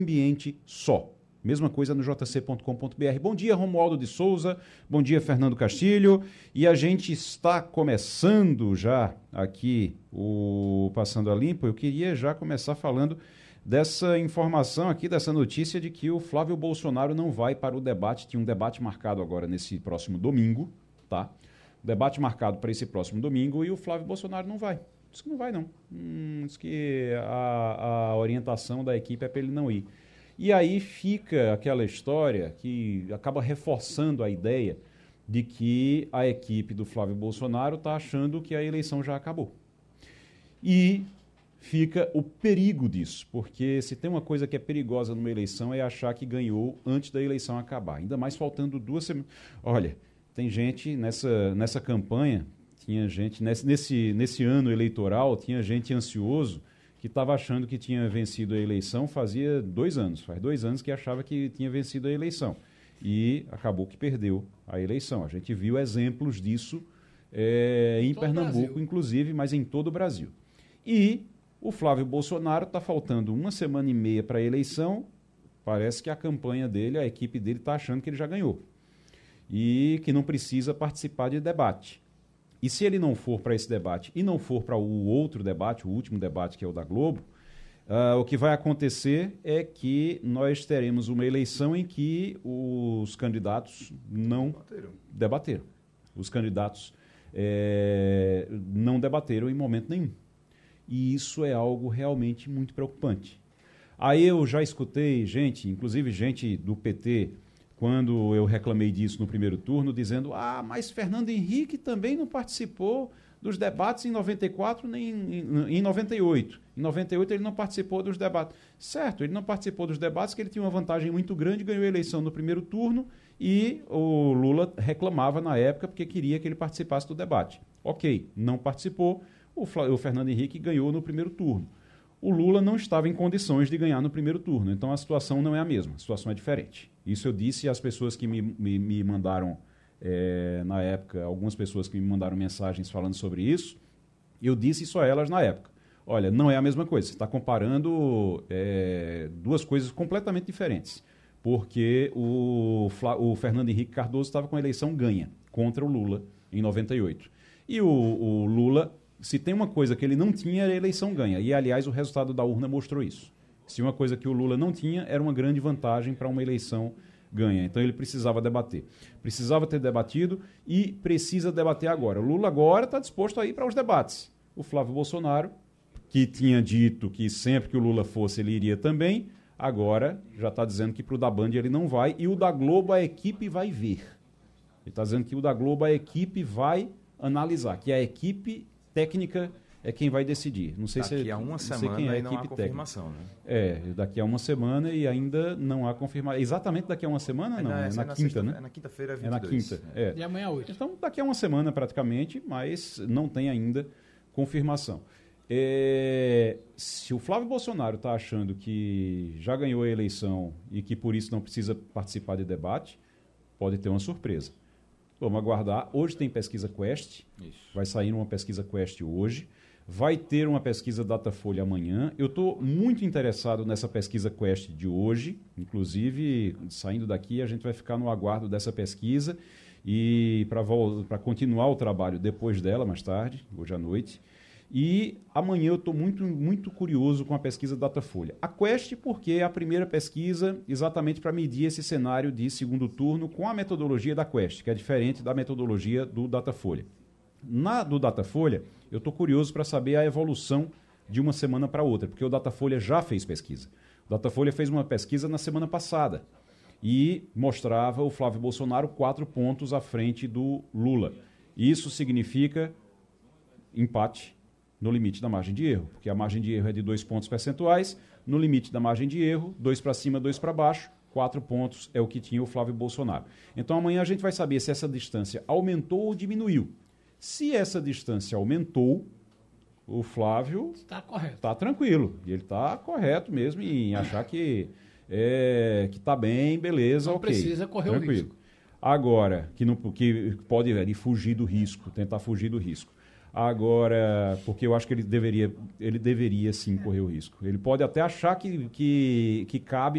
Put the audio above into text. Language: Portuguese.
ambiente só. Mesma coisa no jc.com.br. Bom dia, Romualdo de Souza. Bom dia, Fernando Castilho. E a gente está começando já aqui o Passando a Limpo. Eu queria já começar falando dessa informação aqui, dessa notícia de que o Flávio Bolsonaro não vai para o debate. Tinha um debate marcado agora nesse próximo domingo, tá? Debate marcado para esse próximo domingo e o Flávio Bolsonaro não vai. Diz que não vai, não. Diz que a orientação da equipe é para ele não ir. E aí fica aquela história que acaba reforçando a ideia de que a equipe do Flávio Bolsonaro está achando que a eleição já acabou. E fica o perigo disso, porque se tem uma coisa que é perigosa numa eleição é achar que ganhou antes da eleição acabar. Ainda mais faltando 2 semanas. Olha, tem gente nessa campanha, tinha gente, nesse ano eleitoral, tinha gente ansioso que estava achando que tinha vencido a eleição fazia 2 anos. Faz 2 anos que achava que tinha vencido a eleição. E acabou que perdeu a eleição. A gente viu exemplos disso em Pernambuco, inclusive, mas em todo o Brasil. E o Flávio Bolsonaro está faltando 1 semana e meia para a eleição. Parece que a campanha dele, a equipe dele está achando que ele já ganhou. E que não precisa participar de debate. E se ele não for para esse debate e não for para o outro debate, o último debate, que é o da Globo, o que vai acontecer é que nós teremos uma eleição em que os candidatos não debateram. Os candidatos não debateram em momento nenhum. E isso é algo realmente muito preocupante. Aí eu já escutei gente, inclusive gente do PT, quando eu reclamei disso no primeiro turno, dizendo: mas Fernando Henrique também não participou dos debates em 94 nem em 98. Em 98 ele não participou dos debates. Certo, ele não participou dos debates porque ele tinha uma vantagem muito grande, ganhou a eleição no primeiro turno e o Lula reclamava na época porque queria que ele participasse do debate. Ok, não participou, o Fernando Henrique ganhou no primeiro turno. O Lula não estava em condições de ganhar no primeiro turno, então a situação não é a mesma, a situação é diferente. Isso eu disse às pessoas que me mandaram, na época, algumas pessoas que me mandaram mensagens falando sobre isso, eu disse isso a elas na época. Olha, não é a mesma coisa, você está comparando 2 coisas completamente diferentes, porque o Fernando Henrique Cardoso estava com a eleição ganha contra o Lula em 98. E o Lula, se tem uma coisa que ele não tinha, era a eleição ganha. E, aliás, o resultado da urna mostrou isso. Se uma coisa que o Lula não tinha, era uma grande vantagem para uma eleição ganha. Então, ele precisava debater. Precisava ter debatido e precisa debater agora. O Lula agora está disposto a ir para os debates. O Flávio Bolsonaro, que tinha dito que sempre que o Lula fosse, ele iria também, agora já está dizendo que para o da Band ele não vai. E o da Globo a equipe vai ver. Ele está dizendo que o da Globo a equipe vai analisar, que a equipe técnica é quem vai decidir. Não sei daqui se a uma sei semana quem é a aí não há equipe confirmação, técnica. né? Daqui a uma semana e ainda não há confirmação. Exatamente daqui a uma semana, não. É na quinta, né? É na quinta-feira, 22. É na quinta. E amanhã 8. Então, daqui a uma semana praticamente, mas não tem ainda confirmação. Se o Flávio Bolsonaro está achando que já ganhou a eleição e que por isso não precisa participar de debate, pode ter uma surpresa. Vamos aguardar. Hoje tem pesquisa Quest. Isso. Vai sair uma pesquisa Quest hoje. Vai ter uma pesquisa Datafolha amanhã. Eu estou muito interessado nessa pesquisa Quest de hoje. Inclusive, saindo daqui, a gente vai ficar no aguardo dessa pesquisa e para continuar o trabalho depois dela, mais tarde, hoje à noite. E amanhã eu estou muito, muito curioso com a pesquisa Datafolha. A Quest, porque é a primeira pesquisa exatamente para medir esse cenário de segundo turno com a metodologia da Quest, que é diferente da metodologia do Datafolha. Do Datafolha, eu estou curioso para saber a evolução de uma semana para outra, porque o Datafolha já fez pesquisa. O Datafolha fez uma pesquisa na semana passada e mostrava o Flávio Bolsonaro 4 pontos à frente do Lula. Isso significa empate no limite da margem de erro, porque a margem de erro é de 2 pontos percentuais, no limite da margem de erro, 2 para cima, 2 para baixo, 4 pontos é o que tinha o Flávio Bolsonaro. Então amanhã a gente vai saber se essa distância aumentou ou diminuiu. Se essa distância aumentou, o Flávio está tranquilo, e ele está correto mesmo em achar que está bem, beleza, não ok. Precisa correr tranquilo. O risco. Agora, que pode tentar fugir do risco. Agora, porque eu acho que ele deveria sim correr o risco. Ele pode até achar que cabe